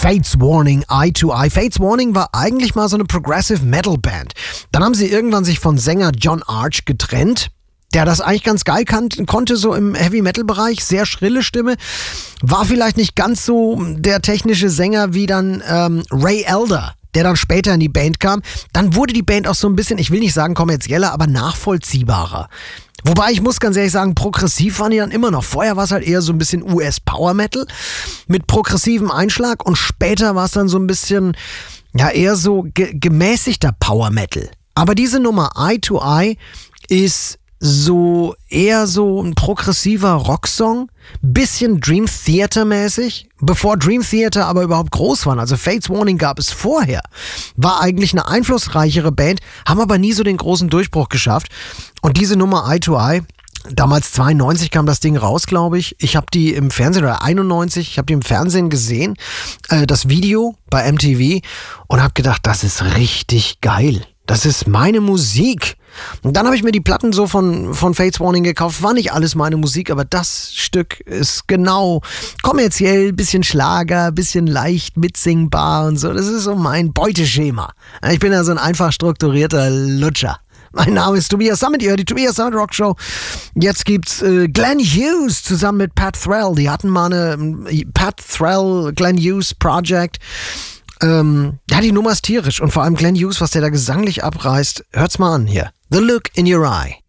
Fates Warning, Eye to Eye. Fates Warning war eigentlich mal so eine Progressive Metal Band. Dann haben sie irgendwann sich von Sänger John Arch getrennt, der das eigentlich ganz geil konnte, so im Heavy-Metal-Bereich. Sehr schrille Stimme. War vielleicht nicht ganz so der technische Sänger wie dann Ray Elder, der dann später in die Band kam. Dann wurde die Band auch so ein bisschen, ich will nicht sagen kommerzieller, aber nachvollziehbarer. Wobei, ich muss ganz ehrlich sagen, progressiv waren die dann immer noch. Vorher war es halt eher so ein bisschen US-Power-Metal mit progressivem Einschlag und später war es dann so ein bisschen, ja, eher so gemäßigter Power-Metal. Aber diese Nummer Eye to Eye ist so eher so ein progressiver Rocksong, bisschen Dream Theater mäßig, bevor Dream Theater aber überhaupt groß waren. Also Fates Warning gab es vorher, war eigentlich eine einflussreichere Band, haben aber nie so den großen Durchbruch geschafft. Und diese Nummer Eye to Eye, damals 92 kam das Ding raus, glaube ich. Ich habe die im Fernsehen, oder 91, ich habe die im Fernsehen gesehen, das Video bei MTV und habe gedacht, das ist richtig geil. Das ist meine Musik. Und dann habe ich mir die Platten so von Fates Warning gekauft. War nicht alles meine Musik, aber das Stück ist genau kommerziell, bisschen Schlager, bisschen leicht mitsingbar und so. Das ist so mein Beuteschema. Ich bin ja so ein einfach strukturierter Lutscher. Mein Name ist Tobias Summit, ihr hört die Tobias Summit Rock Show. Jetzt gibt's Glenn Hughes zusammen mit Pat Thrall. Die hatten mal eine Pat Thrall, Glenn Hughes Project. Ja, die Nummer ist tierisch und vor allem Glenn Hughes, was der da gesanglich abreißt. Hört's mal an hier. The Look in Your Eye.